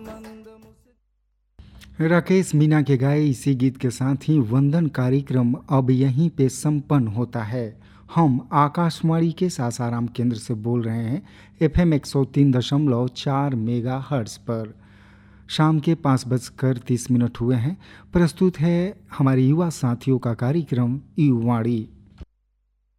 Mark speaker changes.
Speaker 1: राकेश मीना के गाए इसी गीत के साथ ही वंदन कार्यक्रम अब यहीं पे संपन्न होता है। हम आकाशवाणी के सासाराम केंद्र से बोल रहे हैं FM 103.4 मेगा हर्ट्ज पर। शाम के 5:30 हुए हैं। प्रस्तुत है हमारे युवा साथियों का कार्यक्रम युवाणी।